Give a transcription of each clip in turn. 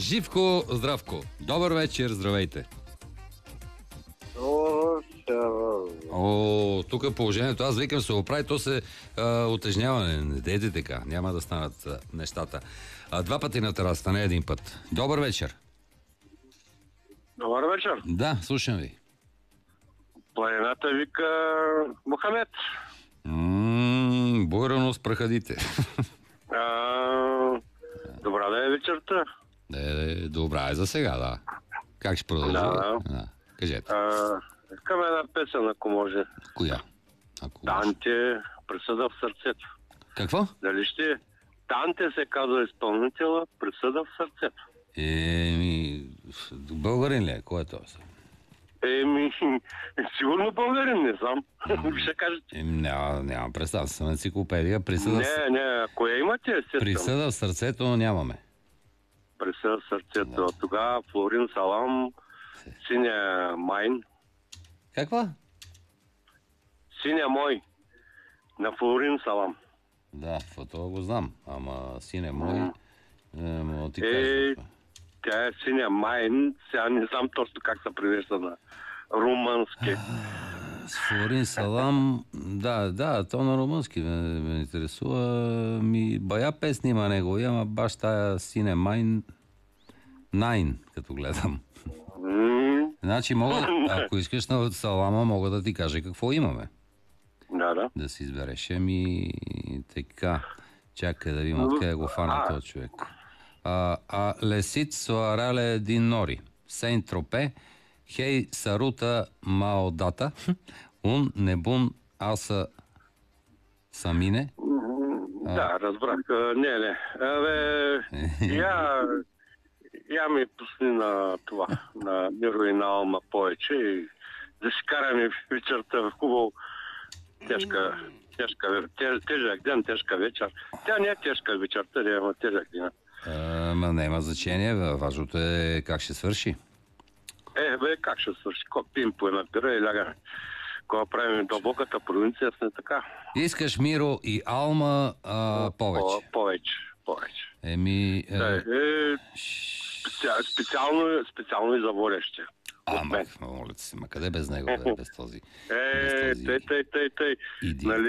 Живко Здравко. Добър вечер, здравейте. О, тук положението, аз викам се оправи, то се утежнява. Не дейте така, няма да станат нещата. Два пъти на терасата, не един път. Добър вечер. Добър вечер. Да, слушам ви. Планината вика Мохамед. Буйрано с прахадите. Добра да е вечерта. Добра е за сега, да. Как ще продължи? Да. Кажете. Искам една песен, ако може. Коя? Данте, присъда в сърцето. Какво? Дали ще... Данте се казва изпълнителя, присъда в сърцето. Българин ли е? Кой е това? Сигурно българин, не знам. Ще кажете. Няма представа, съм енциклопедия. Не, коя имате, естествено? Присъда в сърцето нямаме. Присъда в сърцето. Тогава Флорин Салам, Синя Майн. Каква? Синя мой. На Флорин Салам. Да, това го знам. Ама Синя мой... ти казваш. Тя е Синя Майн. Сега не знам точно как се превежда на румънски. Флорин Салам... Да, то на румънски ме интересува. Бая песни има него. Ама баш тая Синя Майн... Найн, като гледам. Значи ако искаш на Салама, мога да ти кажа какво имаме. Да. Да си избереш. Така. Чакай да видим откъде го фана този човек. Лесит Соарале Дин Нори. Сейн Тропе. Хей Сарута Маодата. Ун Небун Аса Самине. Да, разбрах. Не. Я ми пусни на това, на Миро и на Алма повече и да си караме вечерта в хубаво тежък ден, тежка вечер. Тя не е тежка вечерта, да има тежък ден. Ма няма значение, важното е как ще свърши. Как ще свърши? Пим по една пира и лягаме. Кога правим дълбоката провинция, сме така. Искаш Миро и Алма повече? Повече. Специално и за водещия. Моля се, къде без него, без този? Тъй. Нали,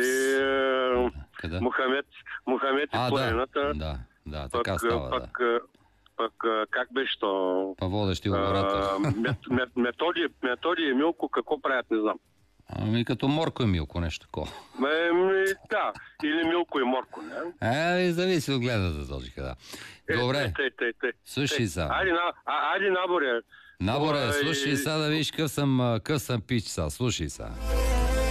Мохамед и планината. Да, така става, Пък как беше то? Водещи оператор. Методи и Милко, какво правят, не знам. Като Морко и Милко, нещо такова. Да, или Милко и Морко, не? Зависи от гледната точка, да. Добре. Слушай са. Айде наборе. Слушай са да видиш къв съм пич са. Слушай са.